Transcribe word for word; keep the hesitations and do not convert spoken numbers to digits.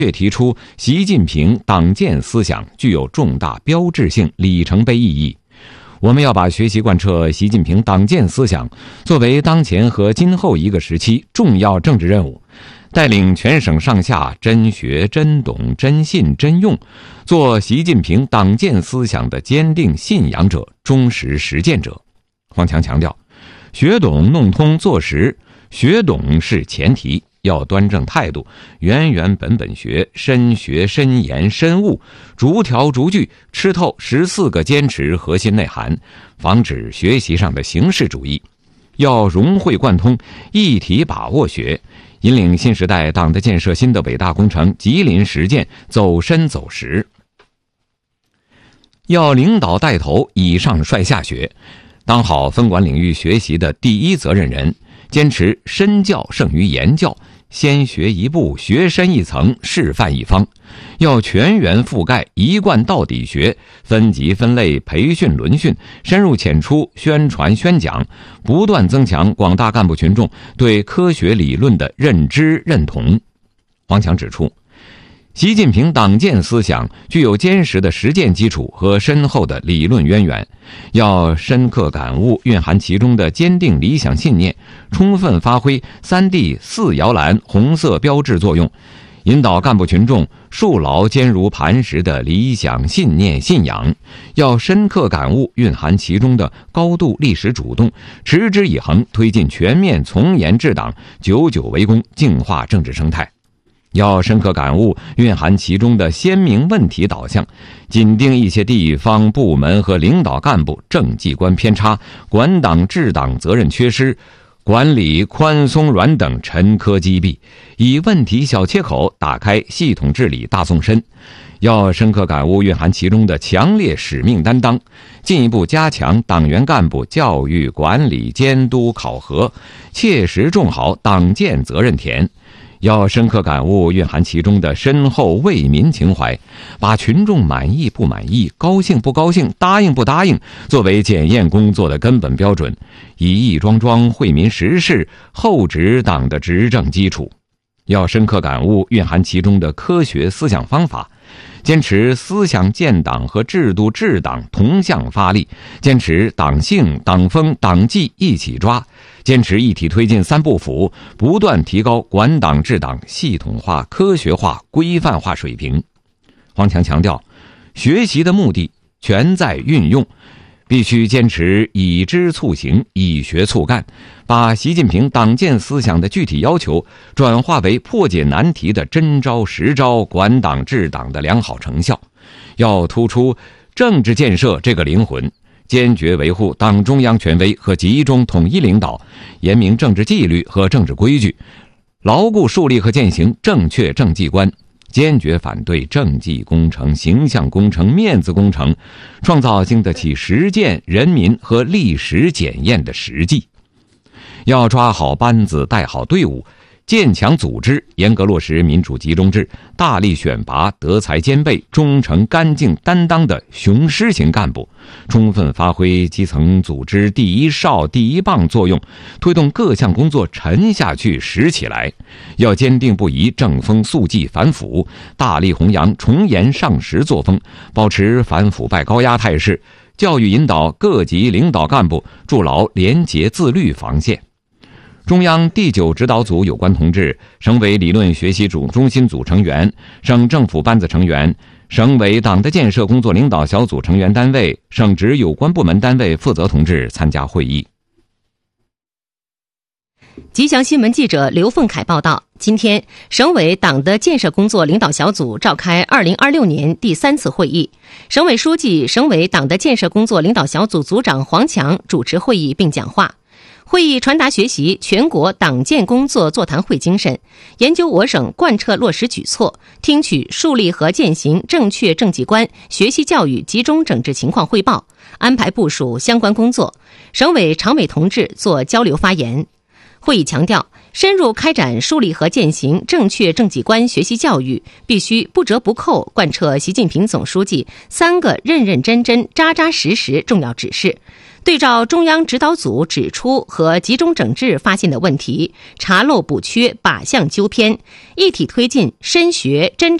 确提出习近平党建思想具有重大标志性里程碑意义。我们要把学习贯彻习近平党建思想作为当前和今后一个时期重要政治任务，带领全省上下真学真懂真信真用，做习近平党建思想的坚定信仰者、忠实实践者。黄强强调，学懂弄通做实，学懂是前提，要端正态度，原原本本学，深学深研深悟，逐条逐句吃透十四个坚持核心内涵，防止学习上的形式主义。要融会贯通，一体把握学，引领新时代党的建设新的伟大工程吉林实践走深走实。要领导带头，以上率下学，当好分管领域学习的第一责任人，坚持身教胜于言教，先学一步，学深一层，示范一方。要全员覆盖，一贯到底学，分级分类，培训轮训，深入浅出，宣传宣讲，不断增强广大干部群众对科学理论的认知认同。黄强指出，习近平党建思想具有坚实的实践基础和深厚的理论渊源，要深刻感悟蕴含其中的坚定理想信念，充分发挥三 D 四摇篮红色标志作用，引导干部群众树牢坚如磐石的理想信念信仰，要深刻感悟蕴含其中的高度历史主动，持之以恒推进全面从严治党，久久为功，净化政治生态。要深刻感悟蕴含其中的鲜明问题导向，紧盯一些地方部门和领导干部政绩观偏差、管党治党责任缺失、管理宽松软等陈疴积弊，以问题小切口打开系统治理大纵深。要深刻感悟蕴含其中的强烈使命担当，进一步加强党员干部教育管理监督考核，切实种好党建责任田。要深刻感悟蕴含其中的深厚为民情怀，把群众满意不满意、高兴不高兴、答应不答应作为检验工作的根本标准，以一桩桩惠民实事厚植党的执政基础。要深刻感悟蕴含其中的科学思想方法，坚持思想建党和制度治党同向发力，坚持党性、党风、党纪一起抓，坚持一体推进三不腐，不断提高管党治党系统化、科学化、规范化水平。黄强强调，学习的目的全在运用，必须坚持以知促行，以学促干，把习近平党建思想的具体要求转化为破解难题的真招实招，管党治党的良好成效。要突出政治建设这个灵魂，坚决维护党中央权威和集中统一领导，严明政治纪律和政治规矩，牢固树立和践行正确政绩观，坚决反对政绩工程、形象工程、面子工程，创造经得起实践、人民和历史检验的实际。要抓好班子，带好队伍，建强组织，严格落实民主集中制，大力选拔德才兼备、忠诚干净担当的雄狮型干部，充分发挥基层组织第一哨第一棒作用，推动各项工作沉下去实起来。要坚定不移正风肃纪反腐，大力弘扬从严上实作风，保持反腐败高压态势，教育引导各级领导干部筑牢廉洁自律防线。中央第九指导组有关同志、省委理论学习组中心组成员、省政府班子成员、省委党的建设工作领导小组成员单位、省直有关部门单位负责同志参加会议。 吉祥新闻记者刘凤凯报道，今天省委党的建设工作领导小组召开二零二六年第三次会议，省委书记、省委党的建设工作领导小组组长黄强主持会议并讲话。会议传达学习全国党建工作座谈会精神，研究我省贯彻落实举措，听取树立和践行正确政绩观学习教育集中整治情况汇报，安排部署相关工作。省委常委同志做交流发言。会议强调，深入开展树立和践行正确政绩观学习教育，必须不折不扣贯彻习近平总书记三个认认真真、扎扎实实重要指示， 对照中央指导组指出和集中整治发现的问题，查漏补缺，靶向纠偏，一体推进深学真